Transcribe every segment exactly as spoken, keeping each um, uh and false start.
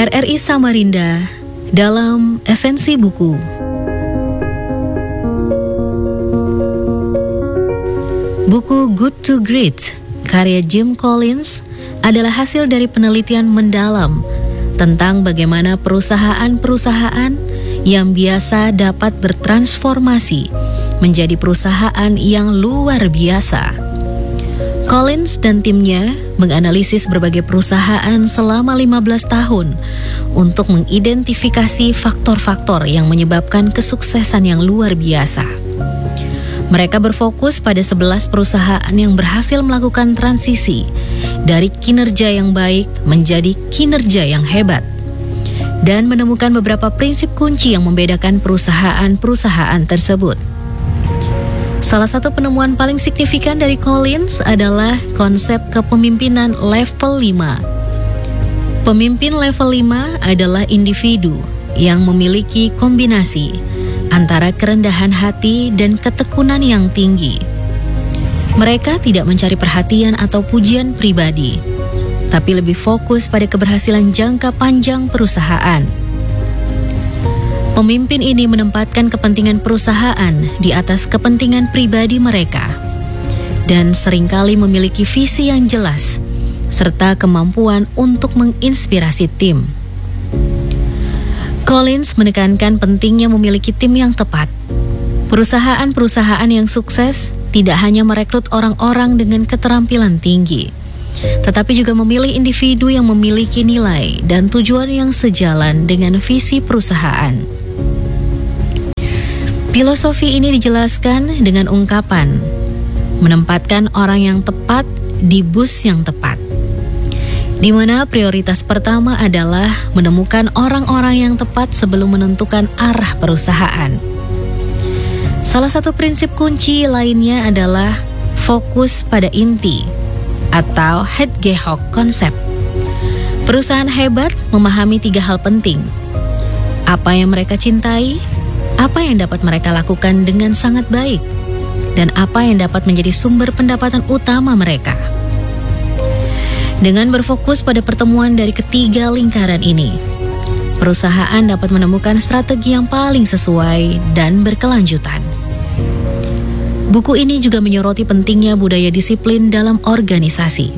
R R I Samarinda dalam Esensi Buku. Buku Good to Great karya Jim Collins adalah hasil dari penelitian mendalam tentang bagaimana perusahaan-perusahaan yang biasa dapat bertransformasi menjadi perusahaan yang luar biasa. Collins dan timnya menganalisis berbagai perusahaan selama lima belas tahun untuk mengidentifikasi faktor-faktor yang menyebabkan kesuksesan yang luar biasa. Mereka berfokus pada sebelas perusahaan yang berhasil melakukan transisi dari kinerja yang baik menjadi kinerja yang hebat dan menemukan beberapa prinsip kunci yang membedakan perusahaan-perusahaan tersebut. Salah satu penemuan paling signifikan dari Collins adalah konsep kepemimpinan level lima. Pemimpin level lima adalah individu yang memiliki kombinasi antara kerendahan hati dan ketekunan yang tinggi. Mereka tidak mencari perhatian atau pujian pribadi, tapi lebih fokus pada keberhasilan jangka panjang perusahaan. Pemimpin ini menempatkan kepentingan perusahaan di atas kepentingan pribadi mereka dan seringkali memiliki visi yang jelas serta kemampuan untuk menginspirasi tim. Collins menekankan pentingnya memiliki tim yang tepat. Perusahaan-perusahaan yang sukses tidak hanya merekrut orang-orang dengan keterampilan tinggi, tetapi juga memilih individu yang memiliki nilai dan tujuan yang sejalan dengan visi perusahaan. Filosofi ini dijelaskan dengan ungkapan, menempatkan orang yang tepat di bus yang tepat, di mana prioritas pertama adalah menemukan orang-orang yang tepat sebelum menentukan arah perusahaan. Salah satu prinsip kunci lainnya adalah fokus pada inti atau Hedgehog Concept. Perusahaan hebat memahami tiga hal penting: apa yang mereka cintai, apa yang dapat mereka lakukan dengan sangat baik, dan apa yang dapat menjadi sumber pendapatan utama mereka. Dengan berfokus pada pertemuan dari ketiga lingkaran ini, perusahaan dapat menemukan strategi yang paling sesuai dan berkelanjutan. Buku ini juga menyoroti pentingnya budaya disiplin dalam organisasi.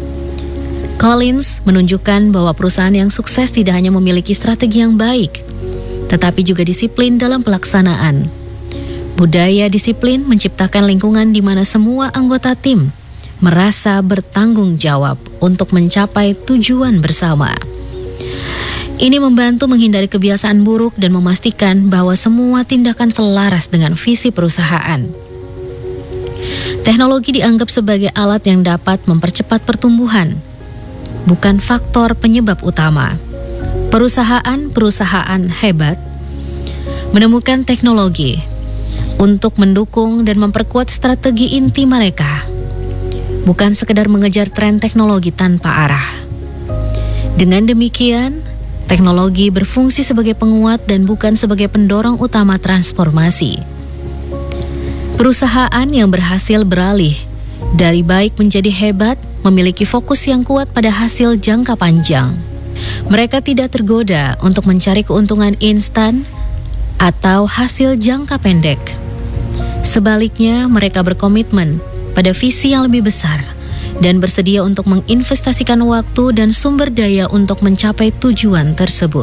Collins menunjukkan bahwa perusahaan yang sukses tidak hanya memiliki strategi yang baik, tetapi juga disiplin dalam pelaksanaan. Budaya disiplin menciptakan lingkungan di mana semua anggota tim merasa bertanggung jawab untuk mencapai tujuan bersama. Ini membantu menghindari kebiasaan buruk dan memastikan bahwa semua tindakan selaras dengan visi perusahaan. Teknologi dianggap sebagai alat yang dapat mempercepat pertumbuhan, bukan faktor penyebab utama. Perusahaan-perusahaan hebat menemukan teknologi untuk mendukung dan memperkuat strategi inti mereka, bukan sekedar mengejar tren teknologi tanpa arah. Dengan demikian, teknologi berfungsi sebagai penguat dan bukan sebagai pendorong utama transformasi. Perusahaan yang berhasil beralih dari baik menjadi hebat memiliki fokus yang kuat pada hasil jangka panjang. Mereka tidak tergoda untuk mencari keuntungan instan atau hasil jangka pendek. Sebaliknya, mereka berkomitmen pada visi yang lebih besar dan bersedia untuk menginvestasikan waktu dan sumber daya untuk mencapai tujuan tersebut.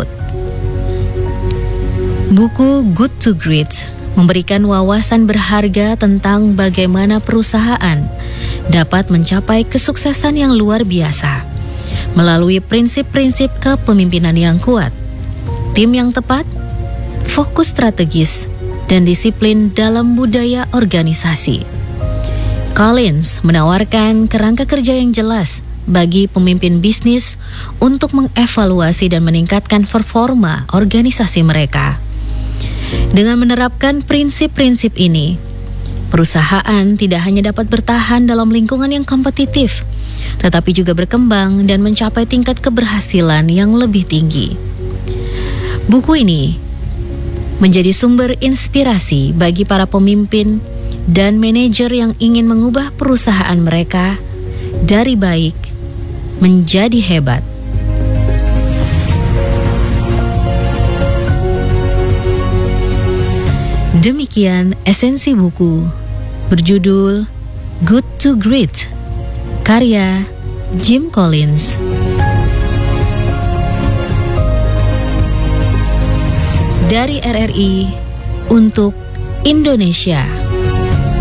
Buku Good to Great memberikan wawasan berharga tentang bagaimana perusahaan dapat mencapai kesuksesan yang luar biasa melalui prinsip-prinsip kepemimpinan yang kuat, tim yang tepat, fokus strategis, dan disiplin dalam budaya organisasi. Collins menawarkan kerangka kerja yang jelas bagi pemimpin bisnis untuk mengevaluasi dan meningkatkan performa organisasi mereka. Dengan menerapkan prinsip-prinsip ini, perusahaan tidak hanya dapat bertahan dalam lingkungan yang kompetitif, tetapi juga berkembang dan mencapai tingkat keberhasilan yang lebih tinggi. Buku ini menjadi sumber inspirasi bagi para pemimpin dan manajer yang ingin mengubah perusahaan mereka dari baik menjadi hebat. Demikian esensi buku berjudul Good to Great, karya Jim Collins. Dari R R I untuk Indonesia.